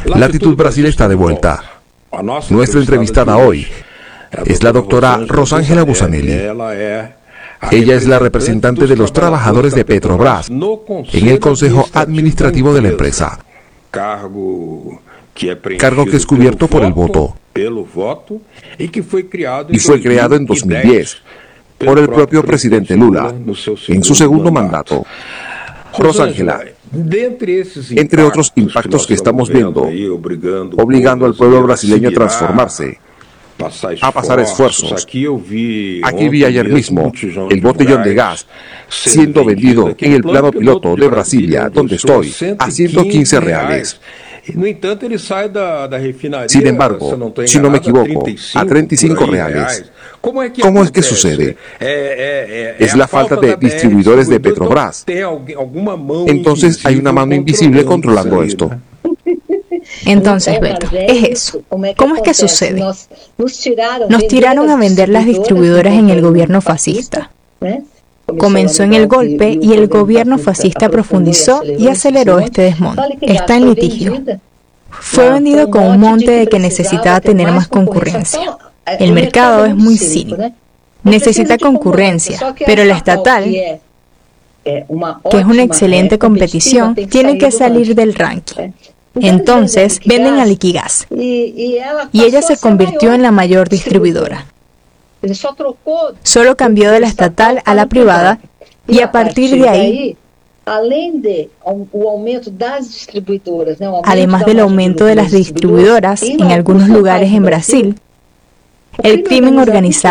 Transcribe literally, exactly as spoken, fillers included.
Latitud Brasil está de vuelta. Nuestra entrevistada hoy es la doctora Rosángela Bussanelli. Ella es la representante de los trabajadores de Petrobras en el Consejo Administrativo de la empresa, cargo que es cubierto por el voto y fue creado en dos mil diez por el propio presidente Lula en su segundo mandato. Rosángela, entre otros impactos que estamos viendo, obligando al pueblo brasileño a transformarse, a pasar esfuerzos. Aquí vi ayer mismo el botellón de gas siendo vendido en el plano piloto de Brasilia, donde estoy, a ciento quince reales. Sin embargo, si no me equivoco, a treinta y cinco reales. ¿Cómo es que sucede? Es la falta de distribuidores de Petrobras. Entonces hay una mano invisible controlando esto. Entonces, Beto, es eso. ¿Cómo es que sucede? Nos tiraron a vender las distribuidoras en el gobierno fascista. Comenzó en el golpe y el gobierno fascista profundizó y aceleró este desmonte. Está en litigio. Fue vendido con un monte de que necesitaba tener más concurrencia. El mercado es muy cínico. Necesita concurrencia, pero la estatal, que es una excelente competición, tiene que salir del ranking. Entonces, venden a Liquigás. Y ella se convirtió en la mayor distribuidora. Solo cambió de la estatal a la privada y a partir de ahí, además del aumento de las distribuidoras en algunos lugares en Brasil, el crimen organizado